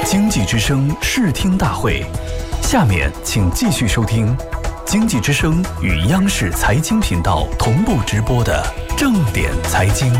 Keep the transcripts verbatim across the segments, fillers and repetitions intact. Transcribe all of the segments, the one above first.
经济之声视听大会，下面请继续收听经济之声与央视财经频道同步直播的正点财经。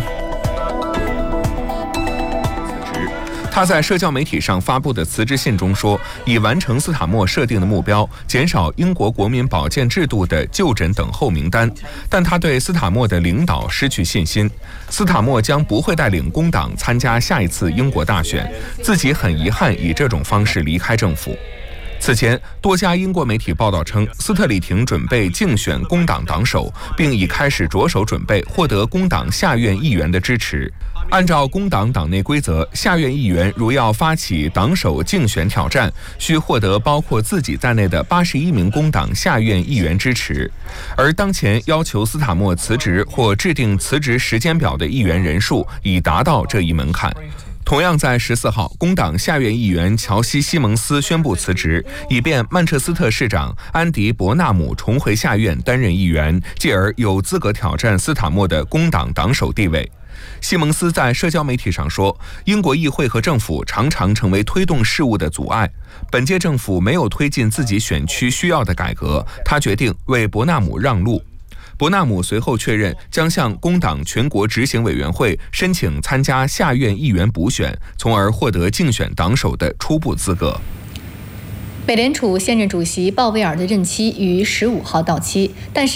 他在社交媒体上发布的辞职信中说，已完成斯塔默设定的目标，减少英国国民保健制度的就诊等候名单，但他对斯塔默的领导失去信心。斯塔默将不会带领工党参加下一次英国大选，自己很遗憾以这种方式离开政府。此前，多家英国媒体报道称，斯特里廷准备竞选工党党首，并已开始着手准备获得工党下院议员的支持。按照工党党内规则，下院议员如要发起党首竞选挑战，需获得包括自己在内的八十一名工党下院议员支持。而当前要求斯塔默辞职或制定辞职时间表的议员人数已达到这一门槛。同样在十四号，工党下院议员乔西·西蒙斯宣布辞职，以便曼彻斯特市长安迪·伯纳姆重回下院担任议员，继而有资格挑战斯塔默的工党党首地位。西蒙斯在社交媒体上说，英国议会和政府常常成为推动事务的阻碍，本届政府没有推进自己选区需要的改革，他决定为伯纳姆让路。伯纳姆随后确认将向工党全国执行委员会申请参加下院议员补选，从而获得竞选党首的初步资格。 美联储现任主席鲍威尔的任期于十五号到期，但是